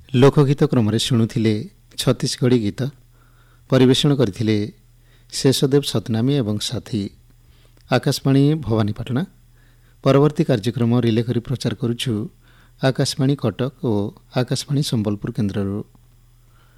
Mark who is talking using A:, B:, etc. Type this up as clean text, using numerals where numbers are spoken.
A: ଲୋକଗୀତ କ୍ରମରେ ଶୁଣୁଥିଲେ ଛତିଶଗଡ଼ି ଗୀତ। ପରିବେଷଣ କରିଥିଲେ ଶେଷଦେବ ସତନାମୀ ଏବଂ ସାଥୀ। ଆକାଶବାଣୀ ଭବାନୀପାଟଣା। ପରବର୍ତ୍ତୀ କାର୍ଯ୍ୟକ୍ରମ ରିଲେ କରି ପ୍ରଚାର କରୁଛୁ ଆକାଶବାଣୀ କଟକ ଓ ଆକାଶବାଣୀ ସମ୍ବଲପୁର କେନ୍ଦ୍ରରୁ।